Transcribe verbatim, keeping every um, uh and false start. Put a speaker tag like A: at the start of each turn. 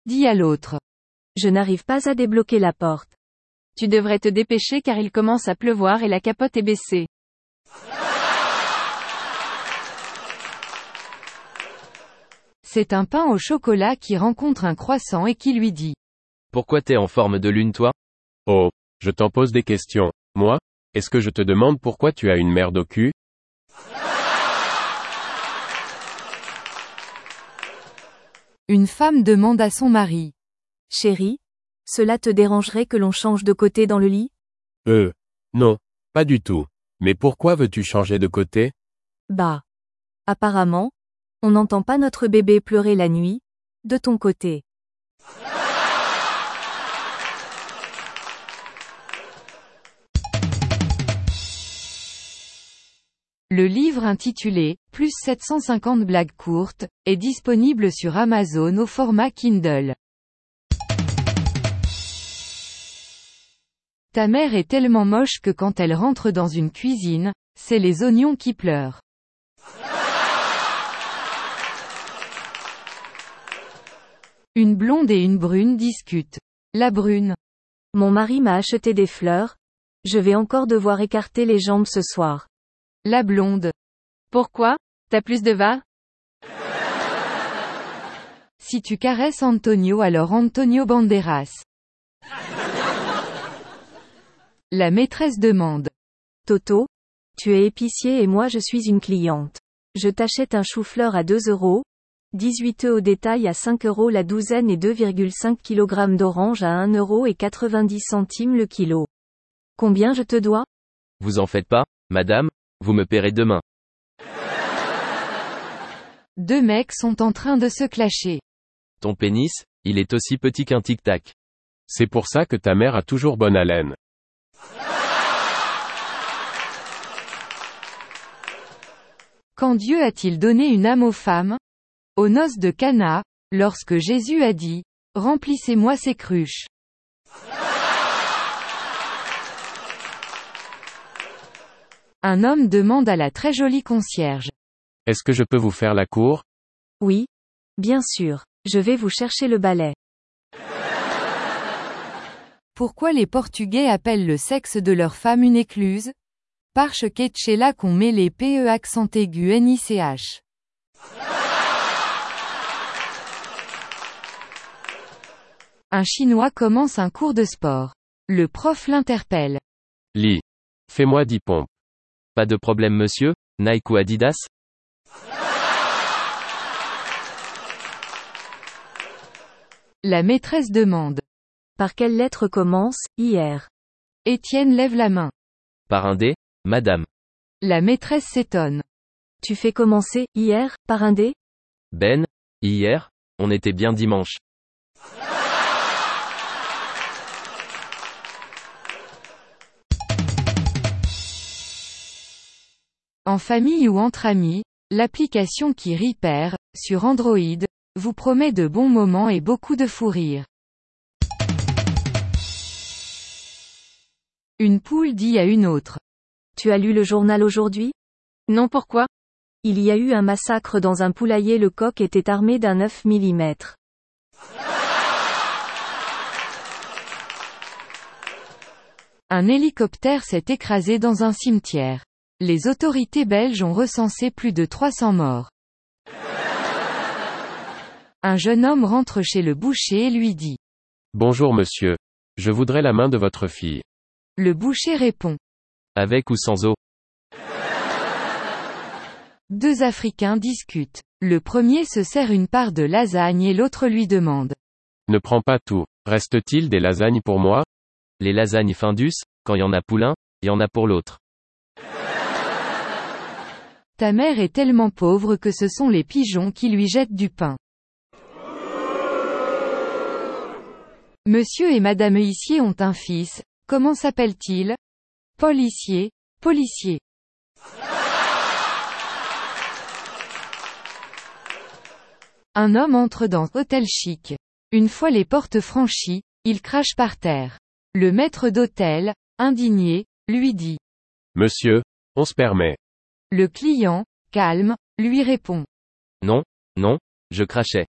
A: dit à l'autre.
B: Je n'arrive pas à débloquer la porte.
C: Tu devrais te dépêcher car il commence à pleuvoir et la capote est baissée.
A: C'est un pain au chocolat qui rencontre un croissant et qui lui dit.
D: Pourquoi t'es en forme de lune toi?
E: Oh, je t'en pose des questions. Moi? Est-ce que je te demande pourquoi tu as une merde au cul?
A: Une femme demande à son mari.
B: Chérie, cela te dérangerait que l'on change de côté dans le lit?
E: Euh, non, pas du tout. Mais pourquoi veux-tu changer de côté?
B: Bah. Apparemment, on n'entend pas notre bébé pleurer la nuit, de ton côté.
A: Le livre intitulé « Plus sept cent cinquante blagues courtes » est disponible sur Amazon au format Kindle. Ta mère est tellement moche que quand elle rentre dans une cuisine, c'est les oignons qui pleurent. Une blonde et une brune discutent. La brune.
B: Mon mari m'a acheté des fleurs. Je vais encore devoir écarter les jambes ce soir.
A: La blonde.
C: Pourquoi? T'as plus de va?
A: Si tu caresses Antonio alors Antonio Banderas. La maîtresse demande.
B: Toto, tu es épicier et moi je suis une cliente. Je t'achète un chou-fleur à deux euros, dix-huit œufs au détail à cinq euros la douzaine et deux virgule cinq kilogrammes d'oranges à un euro et quatre-vingt-dix centimes le kilo. Combien je te dois?
D: Vous en faites pas, madame, vous me paierez demain.
A: Deux mecs sont en train de se clasher.
D: Ton pénis, il est aussi petit qu'un tic-tac.
E: C'est pour ça que ta mère a toujours bonne haleine.
A: Quand Dieu a-t-il donné une âme aux femmes? Aux noces de Cana, lorsque Jésus a dit, « Remplissez-moi ces cruches ». Un homme demande à la très jolie concierge.
E: Est-ce que je peux vous faire la cour?
B: Oui. Bien sûr. Je vais vous chercher le balai.
A: Pourquoi les Portugais appellent le sexe de leur femme une écluse? Parce que là qu'on met les P E accent aigu N I C H. Un Chinois commence un cours de sport. Le prof l'interpelle.
E: Lis. Fais-moi dix pompes.
D: Pas de problème monsieur, Nike ou Adidas?
A: La maîtresse demande.
B: Par quelle lettre commence, hier?
A: Étienne lève la main.
D: Par un D, madame.
A: La maîtresse s'étonne.
B: Tu fais commencer, hier, par un D?
D: Ben, hier, on était bien dimanche.
A: En famille ou entre amis, l'application qui rit perd, sur Android, vous promet de bons moments et beaucoup de fou rire. Une poule dit à une autre.
B: Tu as lu le journal aujourd'hui?
C: Non, pourquoi?
B: Il y a eu un massacre dans un poulailler, le coq était armé d'un neuf millimètres.
A: Un hélicoptère s'est écrasé dans un cimetière. Les autorités belges ont recensé plus de trois cents morts. Un jeune homme rentre chez le boucher et lui dit.
E: Bonjour monsieur. Je voudrais la main de votre fille.
A: Le boucher répond.
D: Avec ou sans eau?
A: Deux Africains discutent. Le premier se sert une part de lasagne et l'autre lui demande.
E: Ne prends pas tout. Reste-t-il des lasagnes pour moi?
D: Les lasagnes Findus, quand y en a pour l'un, y en a pour l'autre.
A: Ta mère est tellement pauvre que ce sont les pigeons qui lui jettent du pain. Monsieur et madame Huissier ont un fils, comment s'appelle-t-il? Paul Huissier, policier. Un homme entre dans hôtel chic. Une fois les portes franchies, il crache par terre. Le maître d'hôtel, indigné, lui dit.
E: Monsieur, on se permet.
A: Le client, calme, lui répond.
D: Non, non, je crachais.